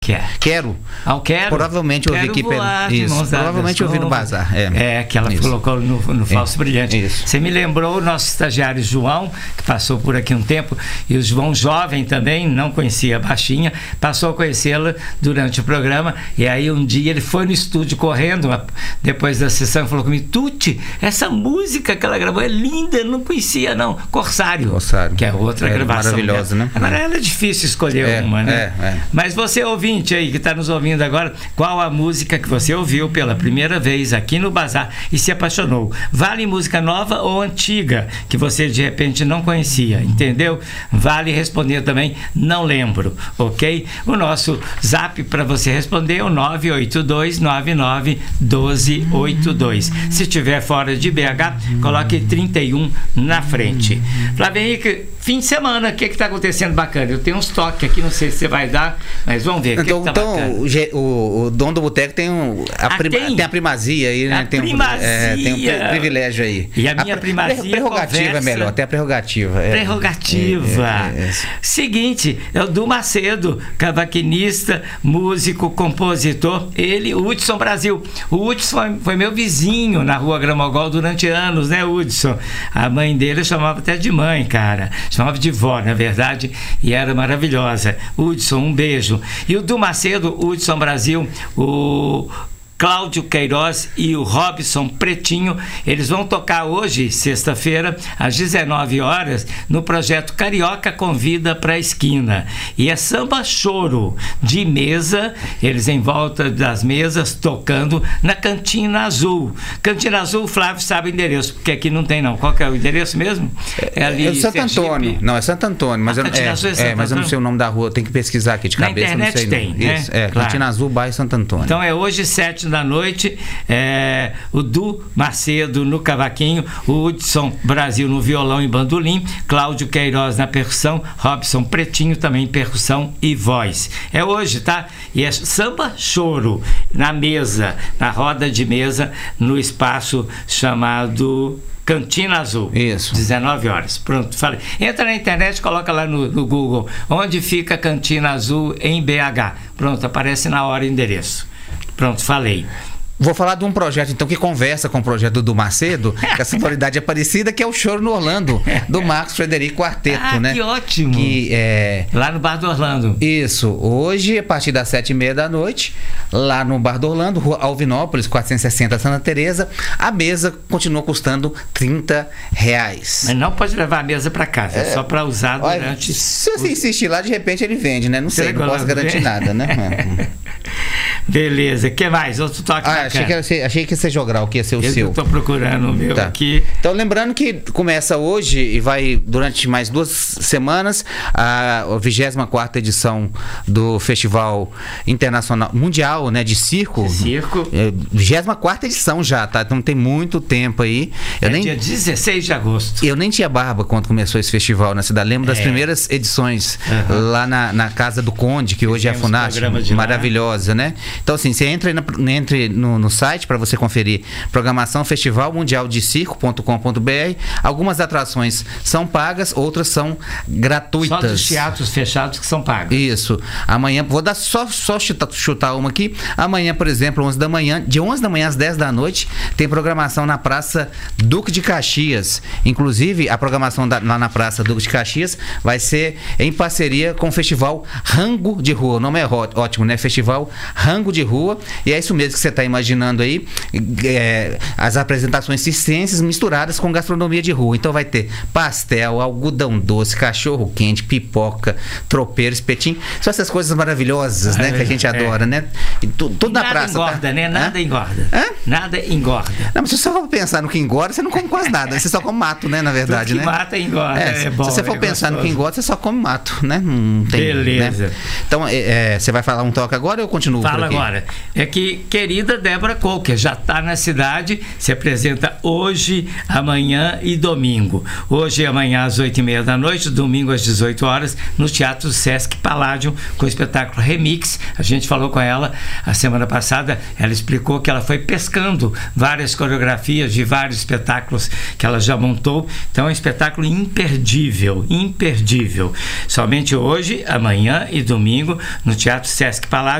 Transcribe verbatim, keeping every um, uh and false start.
Quer. Quero. Ah, eu quero. Provavelmente eu vi aqui pelo. Isso. Provavelmente eu vi no bazar. É, é que ela isso. colocou no, no Falso é. Brilhante. Isso. Você me lembrou o nosso estagiário João, que passou por aqui um tempo, e o João jovem também, não conhecia a Baixinha, passou a conhecê-la durante o programa, e aí um dia ele foi no estúdio correndo, depois da sessão, e falou comigo: Tuti, essa música que ela gravou é linda, eu não conhecia não. Corsário. Corsário. Que é outra é, gravação. Maravilhosa, dela. né? Agora ela é difícil escolher é, uma, né? É, é. Mas você ouviu aí que está nos ouvindo agora, qual a música que você ouviu pela primeira vez aqui no Bazar e se apaixonou? Vale música nova ou antiga que você de repente não conhecia, entendeu? Vale responder também, não lembro, ok? O nosso zap para você responder é o nove oito dois nove nove um dois oito dois. Se estiver fora de B H, coloque trinta e um na frente. Flávio Henrique, fim de semana, o que está acontecendo bacana? Eu tenho uns toques aqui, não sei se você vai dar, mas vamos ver. Então, que que tá então o, o, o dono do boteco tem, um, a ah, prima, tem? tem a primazia aí, né? A tem, primazia. Um, é, tem um privilégio aí. E a minha a, primazia prerrogativa conversa, é melhor, tem a prerrogativa. É, prerrogativa. É, é, é, é. Seguinte, é o Du Macedo, cavaquinista, músico, compositor. Ele, o Hudson Brasil. O Hudson foi, foi meu vizinho na Rua Gramogol durante anos, né, Hudson? A mãe dele eu chamava até de mãe, cara. Chamava de vó, na verdade, e era maravilhosa. Hudson, um beijo. E o Du Macedo, o Hudson Brasil, o Cláudio Queiroz e o Robson Pretinho, eles vão tocar hoje, sexta-feira, às dezenove horas, no projeto Carioca Convida para a Esquina. E é samba choro de mesa, eles em volta das mesas, tocando na Cantina Azul. Cantina Azul, o Flávio sabe o endereço, porque aqui não tem não. Qual que é o endereço mesmo? É, ali é Santo Sergipe. Antônio. Não, é Santo Antônio. Mas, eu, é, é, Santo é, mas eu não sei o nome da rua, tem que pesquisar aqui de na cabeça. internet não sei tem, não. né? Isso, é, claro. Cantina Azul, bairro Santo Antônio. Então é hoje, sete da noite, é, o Du Macedo no cavaquinho, o Hudson Brasil no violão e bandolim, Cláudio Queiroz na percussão, Robson Pretinho também percussão e voz. É hoje, tá? E é samba choro na mesa, na roda de mesa, no espaço chamado Cantina Azul. Isso. dezenove horas. Pronto, falei. Entra na internet, coloca lá no, no Google onde fica Cantina Azul em B H. Pronto, aparece na hora o endereço. Pronto, falei. Vou falar de um projeto, então, que conversa com o projeto do Macedo, que a sonoridade é parecida, que é o Choro no Orlando, do Marcos Frederico Quarteto, ah, né? Que ótimo! Que, é... Lá no Bar do Orlando. Isso. Hoje, a partir das sete e meia da noite, lá no Bar do Orlando, Rua Alvinópolis, quatrocentos e sessenta, Santa Teresa, a mesa continua custando trinta reais. Mas não pode levar a mesa para casa, é só para usar durante... Olha, se você insistir lá, de repente ele vende, né? Não sei, Será não posso garantir vende? nada, né? Beleza. O que mais? Outro toque ah, achei que, ser, achei que ia ser jogral, que ia ser o eu seu. Eu tô procurando o meu tá. aqui. Então, lembrando que começa hoje e vai durante mais duas semanas a vigésima quarta edição do Festival Internacional Mundial, né, de Circo. De circo. É, vigésima quarta edição já, tá? Então tem muito tempo aí. Eu é nem, dia dezesseis de agosto. Eu nem tinha barba quando começou esse festival na cidade. Lembro é. das primeiras edições uhum. lá na, na Casa do Conde, que hoje é a Funarte, maravilhosa, né? Então, assim, você entra, na, entre no, no site para você conferir programação Festival Mundial de Circo ponto com ponto b r. Algumas atrações são pagas, outras são gratuitas. Só dos teatros fechados que são pagos. Isso. Amanhã, vou dar só, só chutar, chutar uma aqui. Amanhã, por exemplo, onze da manhã, de onze da manhã às dez da noite, tem programação na Praça Duque de Caxias. Inclusive, a programação da, lá na Praça Duque de Caxias vai ser em parceria com o Festival Rango de Rua. O nome é ótimo, né? Festival Rango de Rua. E é isso mesmo que você está imaginando aí. É, as apresentações circenses misturadas com gastronomia de rua. Então vai ter pastel, algodão doce, cachorro quente, pipoca, tropeiro, espetinho. São essas coisas maravilhosas, né? Que a gente adora, é. né? E tu, tudo na praça. Nada engorda, tá? né? Nada Hã? engorda. Hã? Nada engorda. Não, mas se você for pensar no que engorda, você não come quase nada. Você só come mato, né? Na verdade, tudo que né? mata engorda. É, é bom, se você for é pensar gostoso. no que engorda, você só come mato, né? Não tem, Beleza. Né? Então, é, é, você vai falar um toque agora ou eu continuo? Fala agora é que querida Débora Colker já está na cidade, se apresenta hoje, amanhã e domingo. Hoje e amanhã às oito e meia da noite, domingo às dezoito horas, no Teatro Sesc Palladium, com o espetáculo Remix. A gente falou com ela a semana passada, ela explicou que ela foi pescando várias coreografias de vários espetáculos que ela já montou. Então é um espetáculo imperdível, imperdível. Somente hoje, amanhã e domingo, no Teatro Sesc Palladium.